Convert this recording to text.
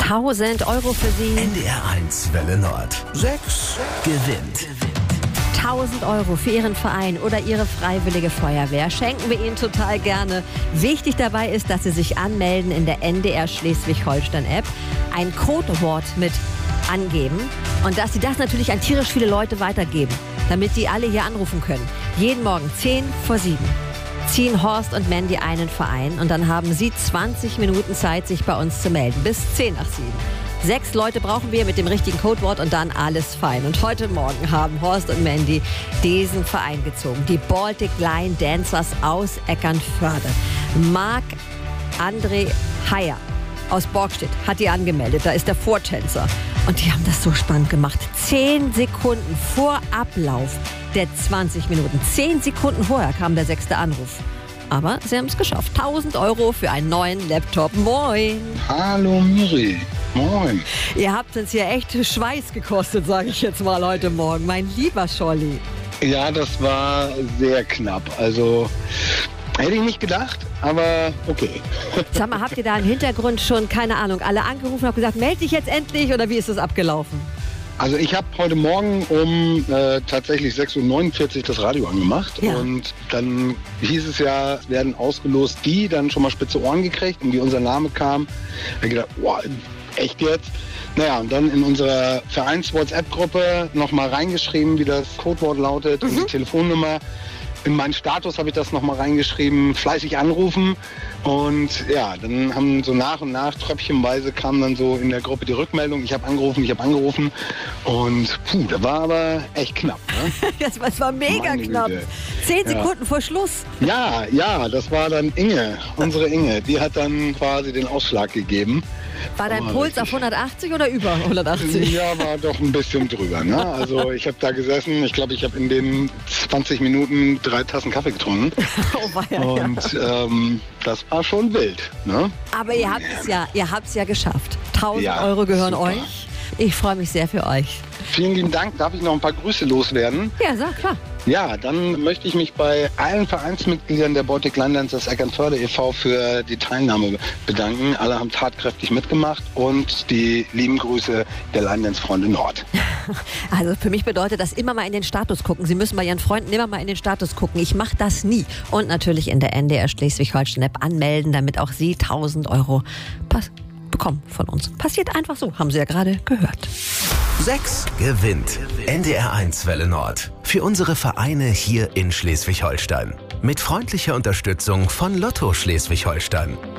1.000 Euro für Sie. NDR1 Welle Nord. 6 gewinnt. 1.000 Euro für Ihren Verein oder Ihre freiwillige Feuerwehr schenken wir Ihnen total gerne. Wichtig dabei ist, dass Sie sich anmelden in der NDR Schleswig-Holstein-App, ein Codewort mit angeben und dass Sie das natürlich an tierisch viele Leute weitergeben, damit die alle hier anrufen können. Jeden Morgen 10 vor 7 ziehen Horst und Mandy einen Verein und dann haben Sie 20 Minuten Zeit, sich bei uns zu melden. Bis 10 nach 7. 6 Leute brauchen wir mit dem richtigen Codewort und dann alles fein. Und heute Morgen haben Horst und Mandy diesen Verein gezogen. Die Baltic Line Dancers aus Eckernförde. Marc-André Heyer aus Borgstedt hat die angemeldet. Da ist der Vortänzer. Und die haben das so spannend gemacht. 10 Sekunden vor Ablauf der 20 Minuten. 10 Sekunden vorher kam der 6. Anruf. Aber sie haben es geschafft. 1.000 Euro für einen neuen Laptop. Moin. Hallo Miri. Moin. Ihr habt uns hier echt Schweiß gekostet, sage ich jetzt mal heute Morgen. Mein lieber Scholli. Ja, das war sehr knapp. Also hätte ich nicht gedacht, aber okay. Sag mal, habt ihr da im Hintergrund schon, keine Ahnung, alle angerufen und gesagt, melde dich jetzt endlich oder wie ist das abgelaufen? Also ich habe heute Morgen um tatsächlich 6.49 Uhr das Radio angemacht und dann hieß es ja, es werden ausgelost, die dann schon mal spitze Ohren gekriegt und wie unser Name kam, habe ich gedacht, wow, echt jetzt? Naja, und dann in unserer Vereins-WhatsApp-Gruppe nochmal reingeschrieben, wie das Codewort lautet und die Telefonnummer. In meinen Status habe ich das nochmal reingeschrieben, fleißig anrufen. Und ja, dann haben so nach und nach, tröpfchenweise kam dann so in der Gruppe die Rückmeldung, ich habe angerufen. Und da war aber echt knapp. Ne? Das war mega Meine knapp. Güte. 10 Sekunden vor Schluss. Ja, das war dann Inge, unsere Inge. Die hat dann quasi den Ausschlag gegeben. War dein Puls auf 180 oder über 180? Ja, war doch ein bisschen drüber. Ne? Also ich habe da gesessen, ich glaube, ich habe in den 20 Minuten 3 Tassen Kaffee getrunken. Oh, weia, und das war schon wild. Ne? Aber ihr habt es ja geschafft. 1.000 Euro gehören super. euch. Ich freue mich sehr für euch. Vielen lieben Dank. Darf ich noch ein paar Grüße loswerden? Ja, sag, klar. Ja, dann möchte ich mich bei allen Vereinsmitgliedern der Baltic Line Dancers Eckernförde e.V. für die Teilnahme bedanken. Alle haben tatkräftig mitgemacht und die lieben Grüße der Line Dance Freunde Nord. Also für mich bedeutet das immer mal in den Status gucken. Sie müssen bei Ihren Freunden immer mal in den Status gucken. Ich mache das nie. Und natürlich in der NDR Schleswig-Holstein-App anmelden, damit auch Sie 1.000 Euro bekommen von uns. Passiert einfach so, haben Sie ja gerade gehört. 6 gewinnt. NDR1 Welle Nord. Für unsere Vereine hier in Schleswig-Holstein. Mit freundlicher Unterstützung von Lotto Schleswig-Holstein.